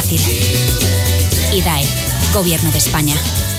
fácil. IDAE, Gobierno de España.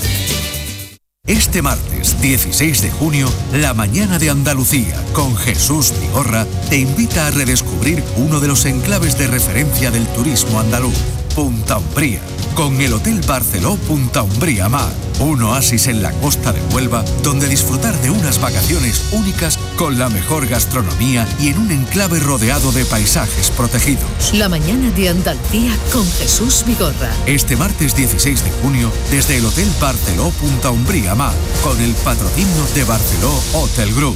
Este martes 16 de junio, La Mañana de Andalucía, con Jesús Vigorra, te invita a redescubrir uno de los enclaves de referencia del turismo andaluz, Punta Umbría, con el Hotel Barceló Punta Umbría Mar, un oasis en la costa de Huelva, donde disfrutar de unas vacaciones únicas con la mejor gastronomía y en un enclave rodeado de paisajes protegidos. La Mañana de Andalucía con Jesús Vigorra. Este martes 16 de junio, desde el Hotel Barceló Punta Umbría Mar, con el patrocinio de Barceló Hotel Group.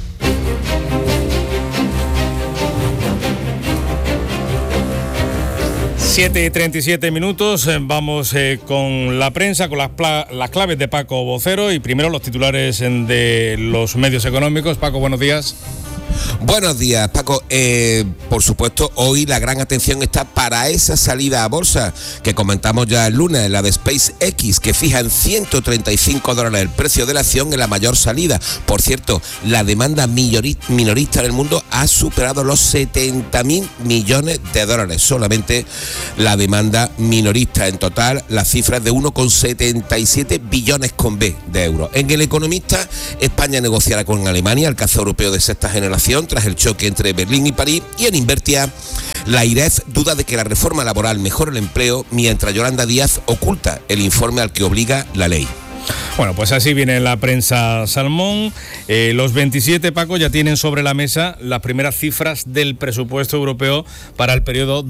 Siete y 37 minutos, vamos con la prensa, con las claves de Paco Vocero y primero los titulares de los medios económicos. Paco, buenos días. Buenos días, Paco. Por supuesto, hoy la gran atención está para esa salida a bolsa que comentamos ya el lunes, la de SpaceX, que fija en $135 el precio de la acción en la mayor salida. Por cierto, la demanda minorista en el mundo ha superado los 70.000 millones de dólares. Solamente la demanda minorista. En total, la cifra es de 1,77 billones con B de euros. En El Economista, España negociará con Alemania el caza europeo de sexta generación tras el choque entre Berlín y París. Y en Invertia, la IREF duda de que la reforma laboral mejore el empleo, mientras Yolanda Díaz oculta el informe al que obliga la ley. Bueno, pues así viene la prensa Salmón. Los 27, Paco, ya tienen sobre la mesa las primeras cifras del presupuesto europeo para el periodo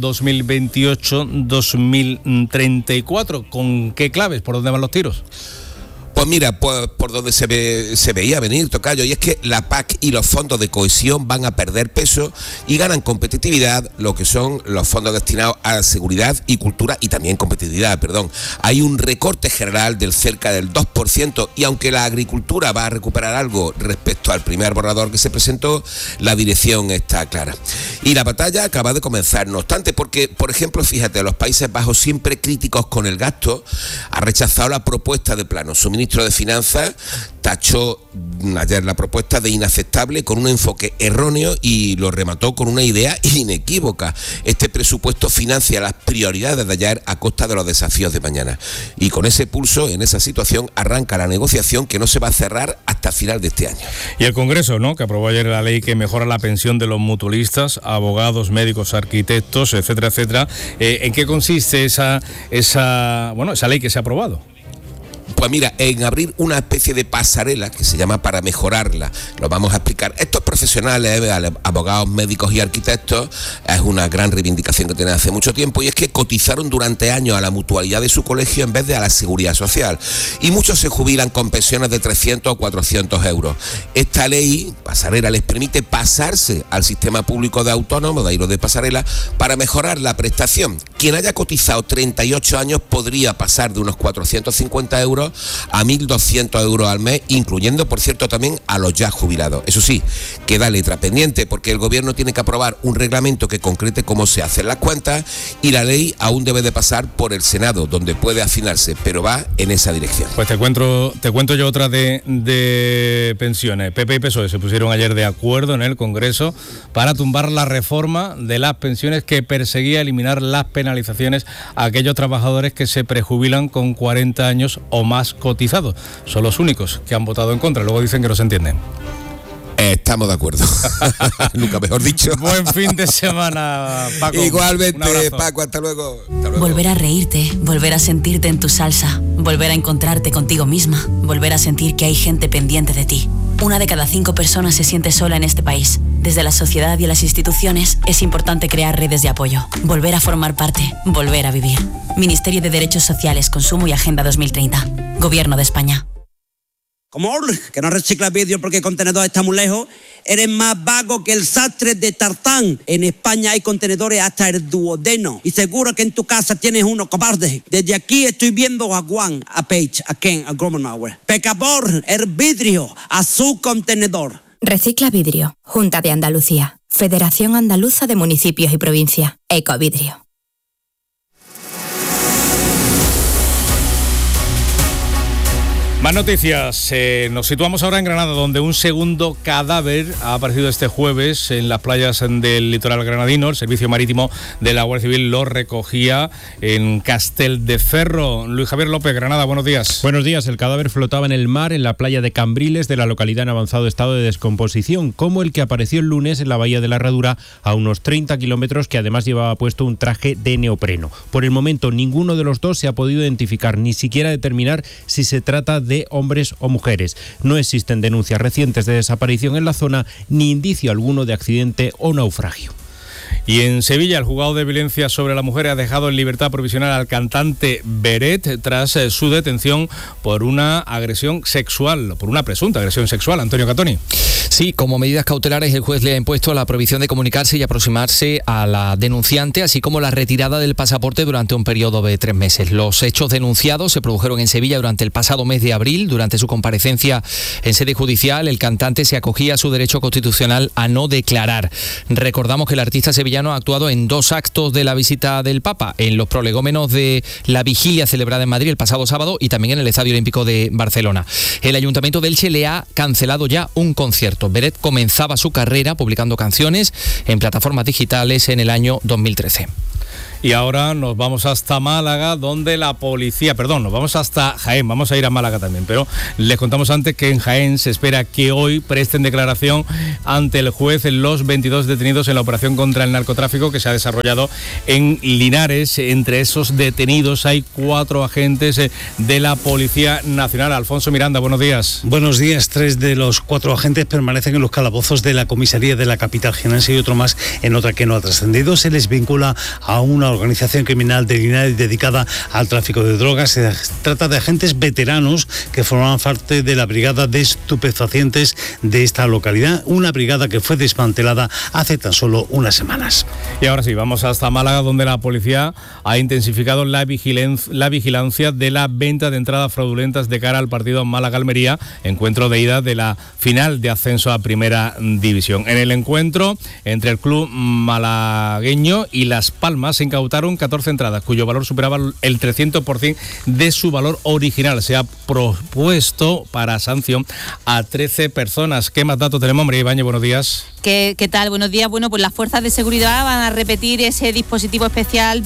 2028-2034. ¿Con qué claves? ¿Por dónde van los tiros? Pues mira, por donde se veía venir, tocayo, y es que la PAC y los fondos de cohesión van a perder peso y ganan competitividad lo que son los fondos destinados a seguridad y cultura y también competitividad, Hay un recorte general del cerca del 2% y aunque la agricultura va a recuperar algo respecto al primer borrador que se presentó, la dirección está clara. Y la batalla acaba de comenzar, no obstante, porque, por ejemplo, fíjate, los Países Bajos, siempre críticos con el gasto, ha rechazado la propuesta de plano. Su ministro de Finanzas tachó ayer la propuesta de inaceptable con un enfoque erróneo y lo remató con una idea inequívoca. Este presupuesto financia las prioridades de ayer a costa de los desafíos de mañana. Y con ese pulso, en esa situación, arranca la negociación que no se va a cerrar hasta final de este año. Y el Congreso, ¿no?, que aprobó ayer la ley que mejora la pensión de los mutualistas, abogados, médicos, arquitectos, etcétera, etcétera. ¿En qué consiste esa ley que se ha aprobado? Pues mira, en abrir una especie de pasarela que se llama para mejorarla. Lo vamos a explicar. Estos profesionales, abogados, médicos y arquitectos, es una gran reivindicación que tienen hace mucho tiempo, y es que cotizaron durante años a la mutualidad de su colegio en vez de a la seguridad social. Y muchos se jubilan con pensiones de 300 o 400 euros. Esta ley, pasarela, les permite pasarse al sistema público de autónomos, de ahí lo de pasarela, para mejorar la prestación. Quien haya cotizado 38 años podría pasar de unos 450 euros a 1.200 euros al mes, incluyendo, por cierto, también a los ya jubilados. Eso sí, queda letra pendiente porque el gobierno tiene que aprobar un reglamento que concrete cómo se hacen las cuentas y la ley aún debe de pasar por el Senado, donde puede afinarse, pero va en esa dirección. Pues te cuento yo otra de pensiones. PP y PSOE se pusieron ayer de acuerdo en el Congreso para tumbar la reforma de las pensiones que perseguía eliminar las penalizaciones a aquellos trabajadores que se prejubilan con 40 años o más cotizados. Son los únicos que han votado en contra. Luego dicen que no se entienden. Estamos de acuerdo. Nunca mejor dicho. Buen fin de semana, Paco. Igualmente, Paco, hasta luego. Volver a reírte, volver a sentirte en tu salsa, volver a encontrarte contigo misma, volver a sentir que hay gente pendiente de ti. 1 de cada 5 personas se siente sola en este país. Desde la sociedad y las instituciones es importante crear redes de apoyo, volver a formar parte, volver a vivir. Ministerio de Derechos Sociales, Consumo y Agenda 2030. Gobierno de España. ¿Cómo? Que no reciclas vidrio porque el contenedor está muy lejos. Eres más vago que el sastre de Tarzán. En España hay contenedores hasta el duodeno. Y seguro que en tu casa tienes uno, cobarde. Desde aquí estoy viendo a Juan, a Paige, a Ken, a Gromenauer. Pecador, el vidrio, a su contenedor. Recicla vidrio. Junta de Andalucía. Federación Andaluza de Municipios y Provincias. Ecovidrio. Más noticias. Nos situamos ahora en Granada, donde un segundo cadáver ha aparecido este jueves en las playas del litoral granadino. El Servicio Marítimo de la Guardia Civil lo recogía en Castelldefierro. Luis Javier López, Granada, buenos días. Buenos días. El cadáver flotaba en el mar en la playa de Cambriles de la localidad en avanzado estado de descomposición, como el que apareció el lunes en la bahía de la Herradura, a unos 30 kilómetros, que además llevaba puesto un traje de neopreno. Por el momento, ninguno de los dos se ha podido identificar, ni siquiera determinar si se trata de hombres o mujeres. No existen denuncias recientes de desaparición en la zona, ni indicio alguno de accidente o naufragio. Y en Sevilla, el juzgado de violencia sobre la mujer ha dejado en libertad provisional al cantante Beret tras su detención por una agresión sexual, por una presunta agresión sexual. Antonio Catoni. Sí, como medidas cautelares el juez le ha impuesto la prohibición de comunicarse y aproximarse a la denunciante, así como la retirada del pasaporte durante un periodo de 3 meses. Los hechos denunciados se produjeron en Sevilla durante el pasado mes de abril. Durante su comparecencia en sede judicial, el cantante se acogía a su derecho constitucional a no declarar. Recordamos que el artista sevillano ha actuado en 2 actos de la visita del Papa, en los prolegómenos de la vigilia celebrada en Madrid el pasado sábado y también en el Estadio Olímpico de Barcelona. El Ayuntamiento de Elche le ha cancelado ya un concierto. Beret comenzaba su carrera publicando canciones en plataformas digitales en el año 2013. Y ahora nos vamos hasta Málaga, donde la policía, nos vamos hasta Jaén, vamos a ir a Málaga también, pero les contamos antes que en Jaén se espera que hoy presten declaración ante el juez los 22 detenidos en la operación contra el narcotráfico que se ha desarrollado en Linares. Entre esos detenidos hay 4 agentes de la Policía Nacional. Alfonso Miranda, buenos días. Buenos días. 3 de los 4 agentes permanecen en los calabozos de la comisaría de la capital jienense y otro más en otra que no ha trascendido. Se les vincula a una organización criminal de Linares dedicada al tráfico de drogas. Se trata de agentes veteranos que formaban parte de la brigada de estupefacientes de esta localidad, una brigada que fue desmantelada hace tan solo unas semanas. Y ahora sí, vamos hasta Málaga, donde la policía ha intensificado la vigilancia de la venta de entradas fraudulentas de cara al partido Málaga-Almería, encuentro de ida de la final de ascenso a Primera División. En el encuentro entre el club malagueño y Las Palmas se incautaron 14 entradas, cuyo valor superaba el 300% de su valor original. Se ha propuesto para sanción a 13 personas. ¿Qué más datos tenemos, María Ibáñez? Buenos días. ¿Qué tal? Buenos días. Bueno, pues las fuerzas de seguridad van a repetir ese dispositivo especial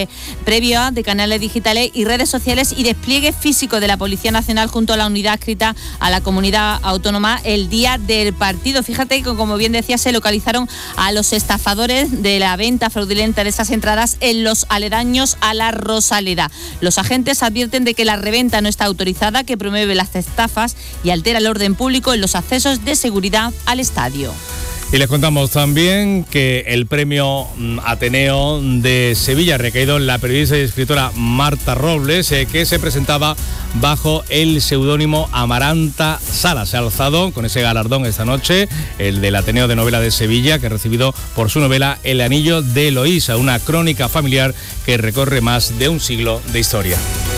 previo de canales digitales y redes sociales y despliegue físico de la Policía Nacional junto a la unidad adscrita a la comunidad autónoma el día del partido. Fíjate que, como bien decía, se localizaron a los estafadores de la venta fraudulenta de esas entradas en los aledaños a la Rosaleda. Los agentes advierten de que la reventa no está autorizada, que promueve las estafas y altera el orden público en los accesos de seguridad al estadio. Y les contamos también que el premio Ateneo de Sevilla ha recaído en la periodista y escritora Marta Robles, que se presentaba bajo el seudónimo Amaranta Sala. Se ha alzado con ese galardón esta noche, el del Ateneo de Novela de Sevilla, que ha recibido por su novela El Anillo de Eloísa, una crónica familiar que recorre más de un siglo de historia.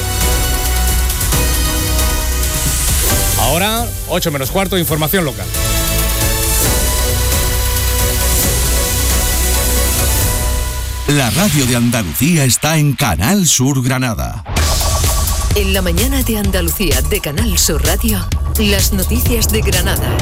Ahora, 8:15, información local. La radio de Andalucía está en Canal Sur Granada. En la mañana de Andalucía de Canal Sur Radio, las noticias de Granada.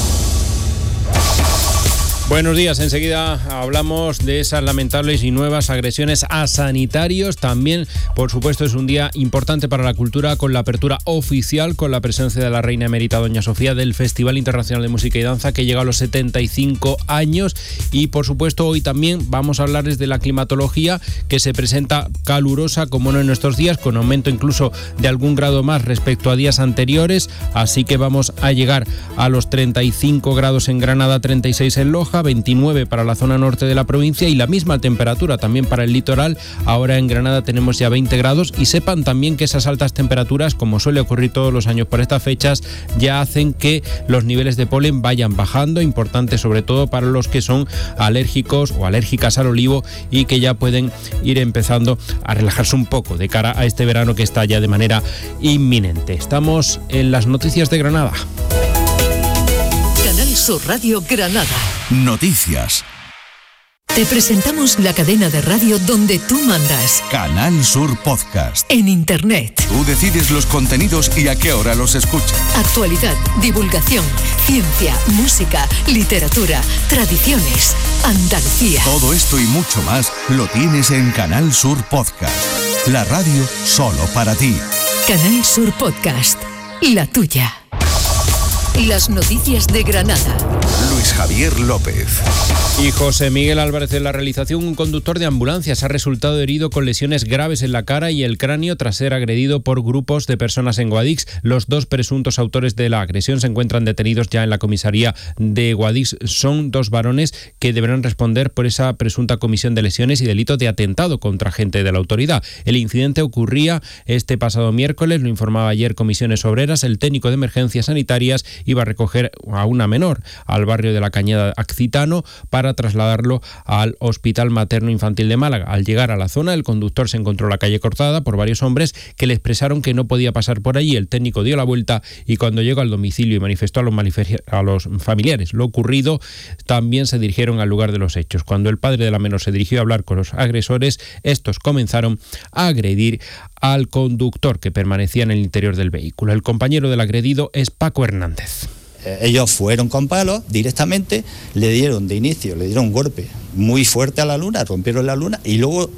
Buenos días, enseguida hablamos de esas lamentables y nuevas agresiones a sanitarios. También, por supuesto, es un día importante para la cultura, con la apertura oficial, con la presencia de la reina emérita Doña Sofía, del Festival Internacional de Música y Danza, que llega a los 75 años. Y, por supuesto, hoy también vamos a hablarles de la climatología, que se presenta calurosa, como no en estos días, con aumento incluso de algún grado más respecto a días anteriores. Así que vamos a llegar a los 35 grados en Granada, 36 en Loja, 29 para la zona norte de la provincia y la misma temperatura también para el litoral. Ahora en Granada tenemos ya 20 grados y sepan también que esas altas temperaturas, como suele ocurrir todos los años por estas fechas, ya hacen que los niveles de polen vayan bajando, importante sobre todo para los que son alérgicos o alérgicas al olivo y que ya pueden ir empezando a relajarse un poco de cara a este verano que está ya de manera inminente. Estamos en las noticias de Granada. Canal Sur Radio Granada. Noticias. Te presentamos la cadena de radio donde tú mandas. Canal Sur Podcast. En Internet. Tú decides los contenidos y a qué hora los escuchas. Actualidad, divulgación, ciencia, música, literatura, tradiciones, Andalucía. Todo esto y mucho más lo tienes en Canal Sur Podcast. La radio solo para ti. Canal Sur Podcast. La tuya. Las noticias de Granada. Luis Javier López. Y José Miguel Álvarez en la realización. Un conductor de ambulancias ha resultado herido con lesiones graves en la cara y el cráneo tras ser agredido por grupos de personas en Guadix. Los dos presuntos autores de la agresión se encuentran detenidos ya en la comisaría de Guadix. Son dos varones que deberán responder por esa presunta comisión de lesiones y delito de atentado contra agente de la autoridad. El incidente ocurría este pasado miércoles, lo informaba ayer Comisiones Obreras. El técnico de emergencias sanitarias iba a recoger a una menor al barrio de la Cañada Accitano para trasladarlo al Hospital Materno Infantil de Málaga. Al llegar a la zona, el conductor se encontró la calle cortada por varios hombres que le expresaron que no podía pasar por allí. El técnico dio la vuelta y cuando llegó al domicilio y manifestó a los familiares lo ocurrido, también se dirigieron al lugar de los hechos. Cuando el padre de la menor se dirigió a hablar con los agresores, estos comenzaron a agredir al conductor que permanecía en el interior del vehículo. El compañero del agredido es Paco Hernández. Ellos fueron con palos directamente, le dieron un golpe muy fuerte a la luna, rompieron la luna y luego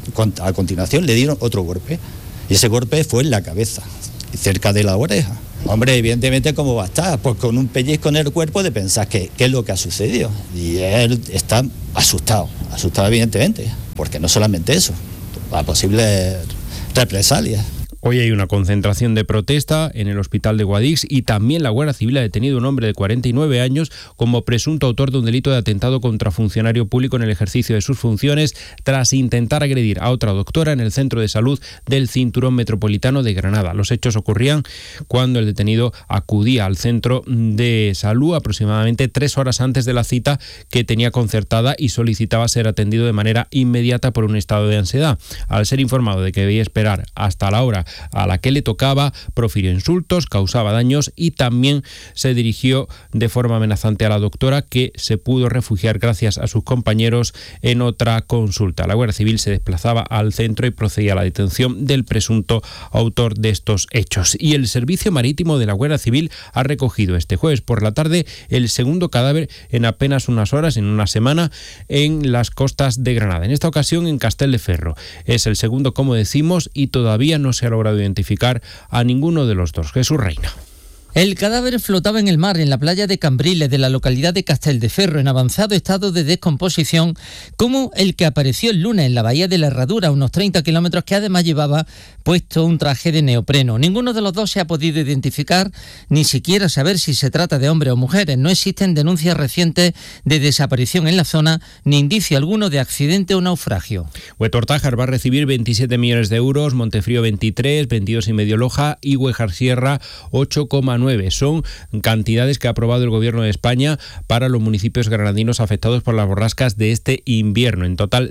a continuación le dieron otro golpe. Y ese golpe fue en la cabeza, cerca de la oreja. Hombre, evidentemente, ¿cómo va a estar? Pues con un pellizco en el cuerpo de pensar qué es lo que ha sucedido. Y él está asustado evidentemente, porque no solamente eso, a posibles represalias. Hoy hay una concentración de protesta en el hospital de Guadix y también la Guardia Civil ha detenido a un hombre de 49 años como presunto autor de un delito de atentado contra funcionario público en el ejercicio de sus funciones tras intentar agredir a otra doctora en el centro de salud del Cinturón Metropolitano de Granada. Los hechos ocurrían cuando el detenido acudía al centro de salud aproximadamente 3 horas antes de la cita que tenía concertada y solicitaba ser atendido de manera inmediata por un estado de ansiedad. Al ser informado de que debía esperar hasta la hora a la que le tocaba, profirió insultos, causaba daños y también se dirigió de forma amenazante a la doctora, que se pudo refugiar gracias a sus compañeros en otra consulta. La Guardia Civil se desplazaba al centro y procedía a la detención del presunto autor de estos hechos. Y el Servicio Marítimo de la Guardia Civil ha recogido este jueves por la tarde el segundo cadáver en apenas unas horas, en una semana, en las costas de Granada. En esta ocasión en Castelldefels. Es el segundo, como decimos, y todavía no se ha logrado identificar a ninguno de los dos. Jesús Reina. El cadáver flotaba en el mar en la playa de Cambriles de la localidad de Castelldefels en avanzado estado de descomposición, como el que apareció el lunes en la bahía de la Herradura, a unos 30 kilómetros, que además llevaba puesto un traje de neopreno. Ninguno de los dos se ha podido identificar, ni siquiera saber si se trata de hombres o mujeres. No existen denuncias recientes de desaparición en la zona, ni indicio alguno de accidente o naufragio. Huetortájar va a recibir 27 millones de euros, Montefrío 23, 22,5 Loja y Huejar Sierra 8,9. Son cantidades que ha aprobado el Gobierno de España para los municipios granadinos afectados por las borrascas de este invierno. En total,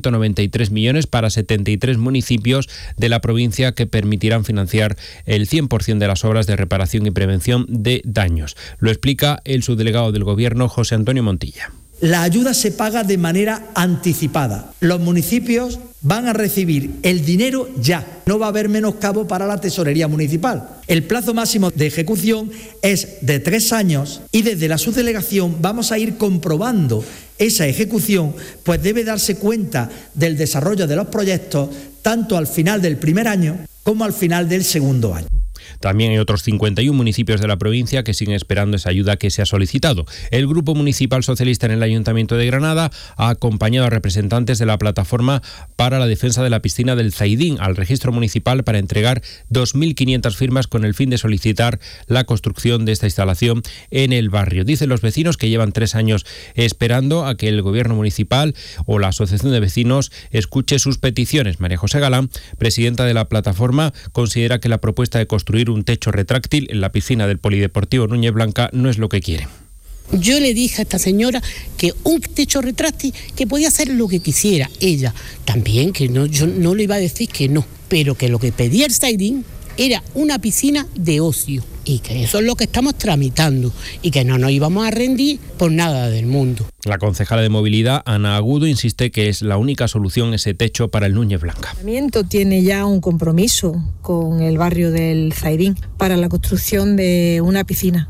193 millones para 73 municipios de la provincia que permitirán financiar el 100% de las obras de reparación y prevención de daños. Lo explica el subdelegado del Gobierno, José Antonio Montilla. La ayuda se paga de manera anticipada. Los municipios van a recibir el dinero ya. No va a haber menoscabo para la tesorería municipal. El plazo máximo de ejecución es de 3 años y desde la subdelegación vamos a ir comprobando esa ejecución, pues debe darse cuenta del desarrollo de los proyectos tanto al final del primer año como al final del segundo año. También hay otros 51 municipios de la provincia que siguen esperando esa ayuda que se ha solicitado. El Grupo Municipal Socialista en el Ayuntamiento de Granada ha acompañado a representantes de la Plataforma para la Defensa de la Piscina del Zaidín al registro municipal para entregar 2.500 firmas con el fin de solicitar la construcción de esta instalación en el barrio. Dicen los vecinos que llevan 3 años esperando a que el Gobierno municipal o la Asociación de Vecinos escuche sus peticiones. María José Galán, presidenta de la plataforma, considera que la propuesta de construir un techo retráctil en la piscina del Polideportivo Núñez Blanca no es lo que quieren. Yo le dije a esta señora que un techo retráctil, que podía hacer lo que quisiera ella. También que no, yo no le iba a decir que no, pero que lo que pedía el Zaidín era una piscina de ocio y que eso es lo que estamos tramitando y que no nos íbamos a rendir por nada del mundo. La concejala de Movilidad, Ana Agudo, insiste que es la única solución ese techo para el Núñez Blanca. El Ayuntamiento tiene ya un compromiso con el barrio del Zaidín para la construcción de una piscina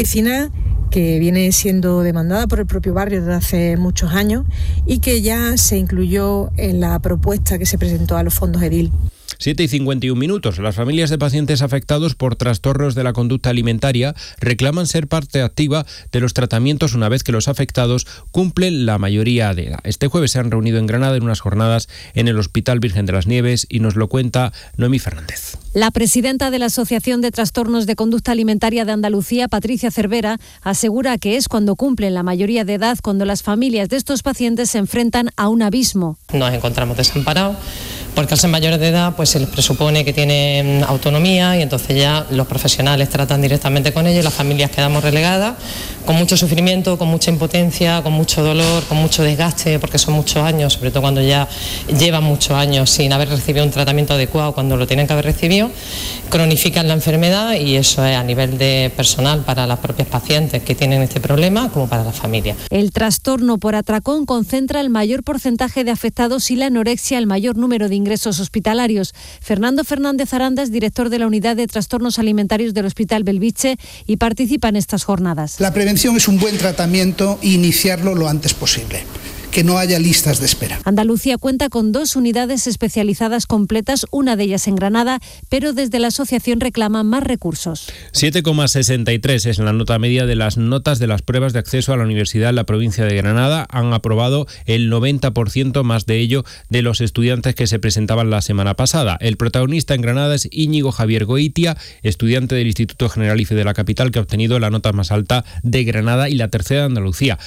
que viene siendo demandada por el propio barrio desde hace muchos años y que ya se incluyó en la propuesta que se presentó a los fondos EDIL. 7:51. Las familias de pacientes afectados por trastornos de la conducta alimentaria reclaman ser parte activa de los tratamientos una vez que los afectados cumplen la mayoría de edad. Este jueves se han reunido en Granada en unas jornadas en el Hospital Virgen de las Nieves y nos lo cuenta Noemí Fernández. La presidenta de la Asociación de Trastornos de Conducta Alimentaria de Andalucía, Patricia Cervera, asegura que es cuando cumplen la mayoría de edad cuando las familias de estos pacientes se enfrentan a un abismo. Nos encontramos desamparados porque al ser mayores de edad pues se les presupone que tienen autonomía y entonces ya los profesionales tratan directamente con ellos y las familias quedamos relegadas con mucho sufrimiento, con mucha impotencia, con mucho dolor, con mucho desgaste, porque son muchos años, sobre todo cuando ya llevan muchos años sin haber recibido un tratamiento adecuado cuando lo tienen que haber recibido, cronifican la enfermedad y eso es a nivel de personal para las propias pacientes que tienen este problema como para la familia. El trastorno por atracón concentra el mayor porcentaje de afectados y la anorexia el mayor número de ingresos hospitalarios. Fernando Fernández Aranda es director de la Unidad de Trastornos Alimentarios del Hospital Belviche y participa en estas jornadas. La prevención es un buen tratamiento e iniciarlo lo antes posible. Que no haya listas de espera. Andalucía cuenta con 2 unidades especializadas completas, una de ellas en Granada, pero desde la asociación reclaman más recursos. 7,63 es la nota media de las notas de las pruebas de acceso a la universidad en la provincia de Granada. Han aprobado el 90%, más de ello, de los estudiantes que se presentaban la semana pasada. El protagonista en Granada es Íñigo Javier Goitia, estudiante del Instituto Generalife de la capital, que ha obtenido la nota más alta de Granada y la tercera de Andalucía.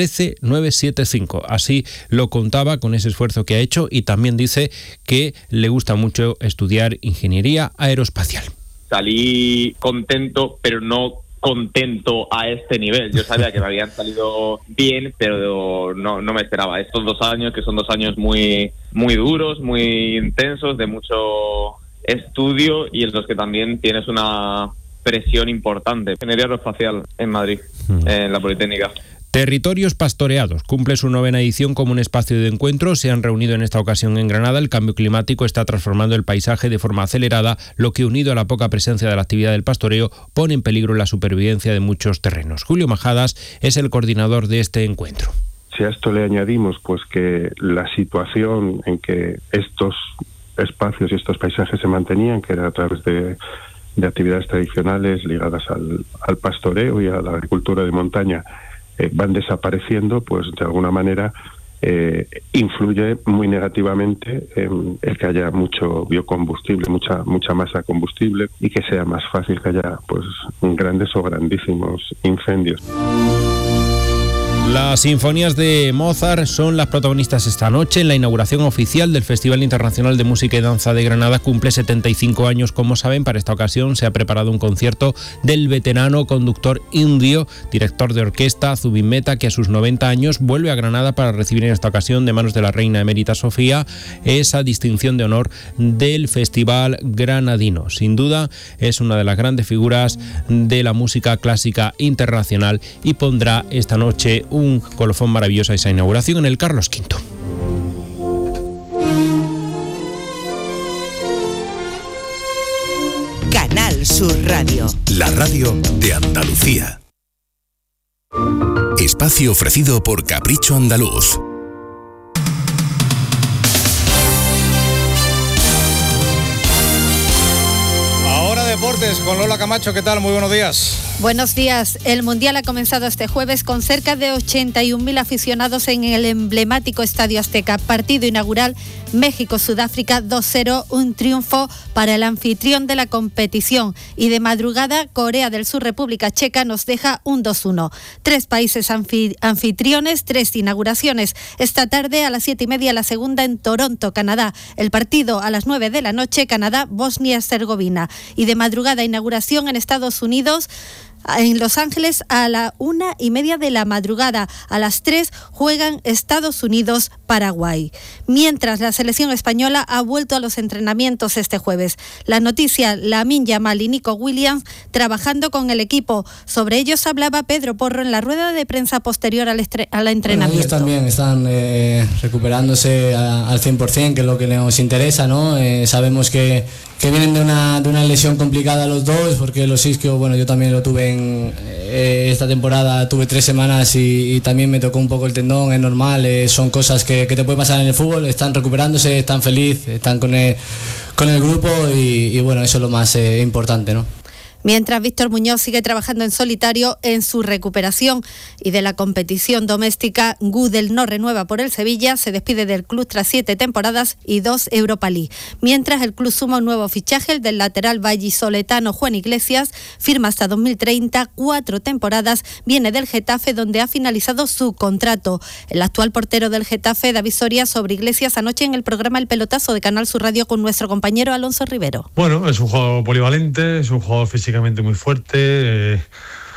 13,975. Así lo contaba con ese esfuerzo que ha hecho y también dice que le gusta mucho estudiar ingeniería aeroespacial. Salí contento, pero no contento a este nivel. Yo sabía que me habían salido bien, pero no me esperaba. Estos 2 años, que son 2 años muy, muy duros, muy intensos, de mucho estudio y en los que también tienes una presión importante. Ingeniería aeroespacial en Madrid, en la Politécnica. Territorios Pastoreados cumple su 9ª edición como un espacio de encuentro. Se han reunido en esta ocasión en Granada. El cambio climático está transformando el paisaje de forma acelerada, lo que, unido a la poca presencia de la actividad del pastoreo, pone en peligro la supervivencia de muchos terrenos. Julio Majadas es el coordinador de este encuentro. Si a esto le añadimos pues que la situación en que estos espacios y estos paisajes se mantenían, que era a través de actividades tradicionales ligadas al pastoreo y a la agricultura de montaña, van desapareciendo, pues de alguna manera influye muy negativamente en el que haya mucho biocombustible, mucha masa combustible y que sea más fácil que haya pues grandes o grandísimos incendios. Las sinfonías de Mozart son las protagonistas esta noche en la inauguración oficial del Festival Internacional de Música y Danza de Granada. Cumple 75 años, como saben. Para esta ocasión se ha preparado un concierto del veterano conductor indio, director de orquesta, Zubin Mehta, que a sus 90 años vuelve a Granada para recibir en esta ocasión, de manos de la reina emérita Sofía, esa distinción de honor del Festival Granadino. Sin duda es una de las grandes figuras de la música clásica internacional y pondrá esta noche un colofón maravilloso a esa inauguración en el Carlos V. Canal Sur Radio. La radio de Andalucía. Espacio ofrecido por Capricho Andaluz. Deportes con Lola Camacho, ¿qué tal? Muy buenos días. Buenos días. El Mundial ha comenzado este jueves con cerca de 81.000 aficionados en el emblemático Estadio Azteca. Partido inaugural México-Sudáfrica 2-0, un triunfo para el anfitrión de la competición. Y de madrugada, Corea del Sur, República Checa nos deja un 2-1. 3 países anfitriones, 3 inauguraciones. Esta tarde a las 7:30 la segunda en Toronto, Canadá. El partido a las 9 de la noche, Canadá-Bosnia-Herzegovina. Y de madrugada, inauguración en Estados Unidos, en Los Ángeles a la 1:30 de la madrugada. A las 3 juegan Estados Unidos-Paraguay. Mientras la selección española ha vuelto a los entrenamientos este jueves. La noticia, Lamine Yamal y Nico Williams trabajando con el equipo. Sobre ellos hablaba Pedro Porro en la rueda de prensa posterior al entrenamiento. Bueno, ellos también están recuperándose al 100%, que es lo que nos interesa, ¿no? Sabemos que vienen de una lesión complicada los dos, porque los isquios, bueno, yo también lo tuve esta temporada, tuve 3 semanas y también me tocó un poco el tendón, es normal, son cosas que te puede pasar en el fútbol. Están recuperándose, están felices, están con el grupo y bueno, eso es lo más importante, ¿no? Mientras Víctor Muñoz sigue trabajando en solitario en su recuperación. Y de la competición doméstica, Gudel no renueva por el Sevilla, se despide del club tras 7 temporadas y 2 Europa League. Mientras el club suma un nuevo fichaje, el del lateral vallisoletano Juan Iglesias, firma hasta 2030, 4 temporadas, viene del Getafe donde ha finalizado su contrato. El actual portero del Getafe, David Soria, sobre Iglesias anoche en el programa El Pelotazo de Canal Sur Radio con nuestro compañero Alonso Rivero. Bueno, es un jugador polivalente, es un jugador físicamente muy fuerte, es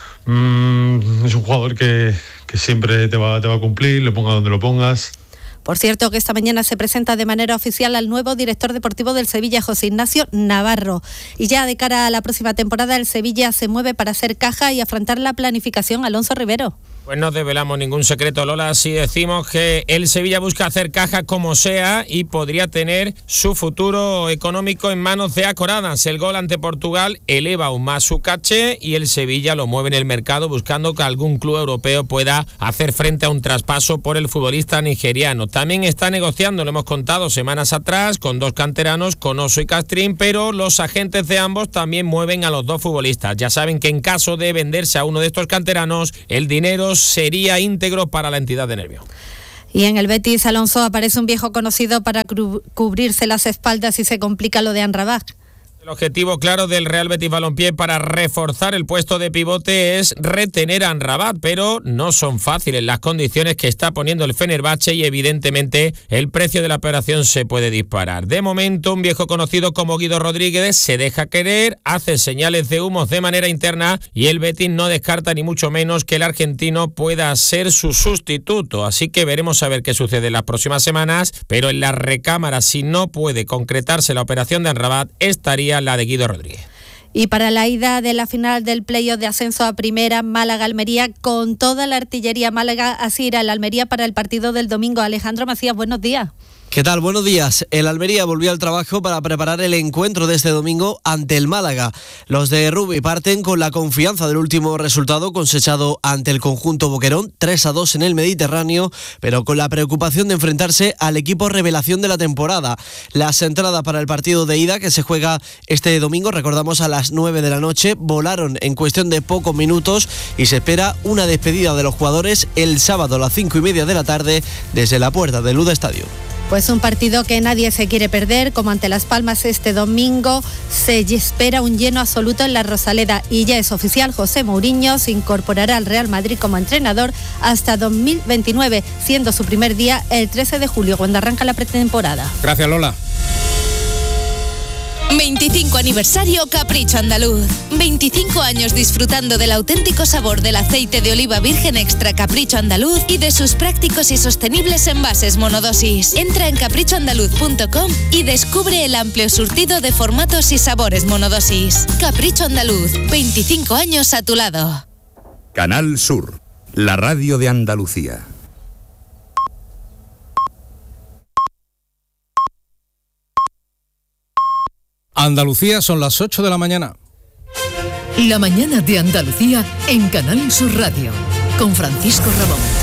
un jugador que siempre te va a cumplir, lo ponga donde lo pongas. Por cierto, que esta mañana se presenta de manera oficial al nuevo director deportivo del Sevilla, José Ignacio Navarro. Y ya de cara a la próxima temporada, el Sevilla se mueve para hacer caja y afrontar la planificación. Alonso Rivero. Pues no desvelamos ningún secreto, Lola, si decimos que el Sevilla busca hacer caja como sea y podría tener su futuro económico en manos de Acoradas. El gol ante Portugal eleva aún más su caché y el Sevilla lo mueve en el mercado buscando que algún club europeo pueda hacer frente a un traspaso por el futbolista nigeriano. También está negociando, lo hemos contado semanas atrás, con 2 canteranos, Conoso y Castrín, pero los agentes de ambos también mueven a los 2 futbolistas. Ya saben que en caso de venderse a uno de estos canteranos, el dinero sería íntegro para la entidad de Nervio. Y en el Betis, Alonso, aparece un viejo conocido para cubrirse las espaldas y se complica lo de Amrabat. El objetivo claro del Real Betis Balompié para reforzar el puesto de pivote es retener a Amrabat, pero no son fáciles las condiciones que está poniendo el Fenerbahce y evidentemente el precio de la operación se puede disparar. De momento, un viejo conocido como Guido Rodríguez se deja querer, hace señales de humo de manera interna y el Betis no descarta ni mucho menos que el argentino pueda ser su sustituto. Así que veremos a ver qué sucede en las próximas semanas, pero en la recámara, si no puede concretarse la operación de Amrabat, estaría la de Guido Rodríguez. Y para la ida de la final del playoff de ascenso a primera, Málaga-Almería, con toda la artillería Málaga, así irá el Almería para el partido del domingo. Alejandro Macías, buenos días. ¿Qué tal? Buenos días. El Almería volvió al trabajo para preparar el encuentro de este domingo ante el Málaga. Los de Rubi parten con la confianza del último resultado cosechado ante el conjunto boquerón, 3-2 en el Mediterráneo, pero con la preocupación de enfrentarse al equipo revelación de la temporada. Las entradas para el partido de ida, que se juega este domingo, recordamos a las 9 de la noche, volaron en cuestión de pocos minutos y se espera una despedida de los jugadores el sábado a las 5:30 de la tarde desde la puerta del Luda Estadio. Pues un partido que nadie se quiere perder, como ante Las Palmas este domingo. Se espera un lleno absoluto en la Rosaleda y ya es oficial, José Mourinho se incorporará al Real Madrid como entrenador hasta 2029, siendo su primer día el 13 de julio, cuando arranca la pretemporada. Gracias, Lola. 25 aniversario Capricho Andaluz. 25 años disfrutando del auténtico sabor del aceite de oliva virgen extra Capricho Andaluz y de sus prácticos y sostenibles envases monodosis. Entra en caprichoandaluz.com y descubre el amplio surtido de formatos y sabores monodosis. Capricho Andaluz, 25 años a tu lado. Canal Sur, la radio de Andalucía. Andalucía, son las 8 de la mañana. La mañana de Andalucía en Canal Sur Radio, con Francisco Ramón.